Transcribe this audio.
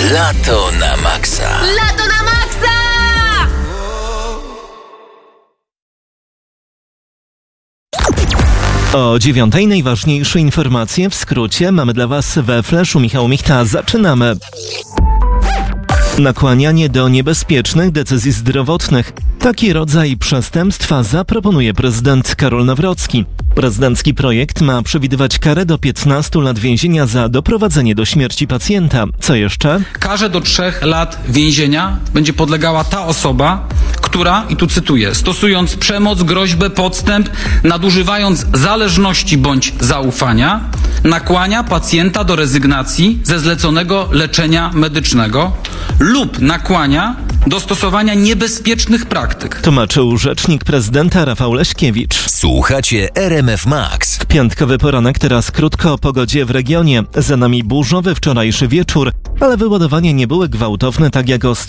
Lato na maksa. Lato na maksa! O 9:00 najważniejsze informacje w skrócie mamy dla Was we Flashu. Michał Michta, zaczynamy. Nakłanianie do niebezpiecznych decyzji zdrowotnych. Taki rodzaj przestępstwa zaproponuje prezydent Karol Nawrocki. Prezydencki projekt ma przewidywać karę do 15 lat więzienia za doprowadzenie do śmierci pacjenta. Co jeszcze? Karze do 3 lat więzienia będzie podlegała ta osoba, która, i tu cytuję, stosując przemoc, groźbę, podstęp, nadużywając zależności bądź zaufania, nakłania pacjenta do rezygnacji ze zleconego leczenia medycznego lub nakłania do stosowania niebezpiecznych praktyk. Tłumaczył rzecznik prezydenta Rafał Leśkiewicz. Słuchacie RMF Max. Piątkowy poranek, teraz krótko o pogodzie w regionie. Za nami burzowy wczorajszy wieczór, ale wyładowania nie były gwałtowne, tak jak